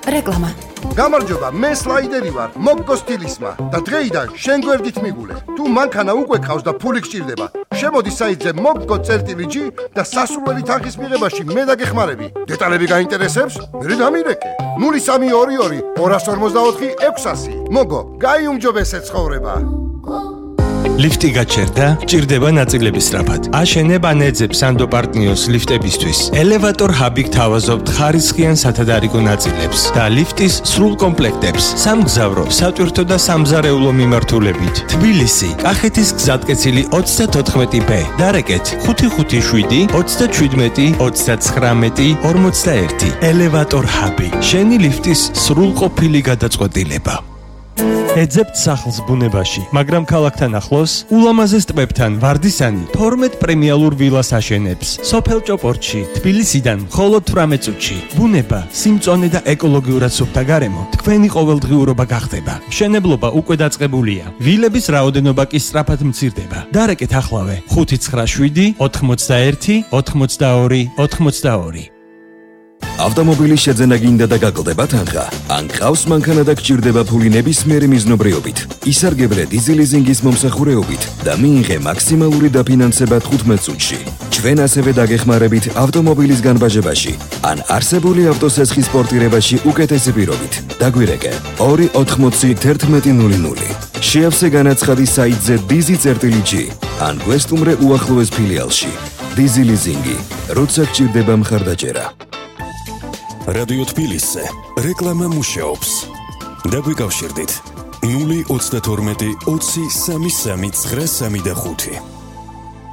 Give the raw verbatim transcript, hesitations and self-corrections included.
რეკლამა. გამარჯობა, მე სლაიდერი ვარ, მოგგო სტილისმა და დღეიდან შენ გვერდით მიგულე. თუ მანქანა უკვე ყავს და ფული გჭირდება, შემოდი საიტზე მოგგო წერტილი ჯი და სასურველი თანხის მიღებაში მე დაგეხმარები. დეტალები გაინტერესებს? მე დამირეკე. ნული სამი ორი ორი ორას ორმოცდაოთხი ექვსასი. მოგო, გაიუმჯობესე ცხოვრება. ლიფტი გაჩერდა, ჭირდება ნაწილების სწრაფად. აშენებ ან ეძებ სანდო პარტნიოს ლიფტებისთვის. ელევატორ ჰაბი გთავაზობთ ხარისხიან სათადარიგო ნაწილებს და ლიფტის სრულ კომპლექტებს. სამგზავრო, სატვირთო და სამზარეულო მიმართულებით. თბილისი, კახეთის გზატკეცილი ოცდათოთხმეტი ბ. დარეკეთ ხუთი ხუთი შვიდი ოცდაჩვიდმეტი ოცდაცხრამეტი ორმოცდაერთი. ელევატორ ჰაბი. შენი ლიფტის სრულყოფილი გადაწყვეტილება. ეძებთ სახლს ბუნებაში, მაგრამ ქალაქთან ახლოს ულამაზეს ტბებთან ვარდისანი თორმეტ პრემიალურ ვილას აშენებს. სოფელ ჭოპორტში, თბილისიდან მხოლოდ თვრამეტ წუთში. ბუნება, სიმწონე და ეკოლოგიურად სუფთა გარემო თქვენი ყოველდღიურობა გახდება. მშენებლობა უკვე დაწყებულია. ვილების რაოდენობა კი სწრაფად მცირდება. დარეკეთ ახლავე ხუთი ცხრა შვიდი ოთხმოცდაერთი ოთხმოცდაორი ოთხმოცდაორი. ავტომობილის შეძენა გინდა და გაკლდება თანხა? ან ყავს მანქანა და გჭირდება ფული ნებისმიერი მიზნობრიობით? ისარგებლე დიზელიზინგის მომსახურეობით და მიიღე მაქსიმალური დაფინანსება თხუთმეტ წუთში. ჩვენ ასევე დაგეხმარებით ავტომობილის განბაჟებაში ან არსებული ავტოსესხის პორტირებაში უკეთესი პირობით. დაგვირეკე ორი ოთხმოცი თერთმეტი ნული ნული. შეავსე განაცხადი საიტზე dizi.gi ან გვესტუმრე უახლოეს ფილიალში. დიზელიზინგი, როცა გჭირდება მხარდაჭერა. რადიო თბილისზე რეკლამა მუშაობს. დაგვიკავშირდით ნული ოცდათორმეტი ოცი სამი სამი ცხრა სამი და ხუთი.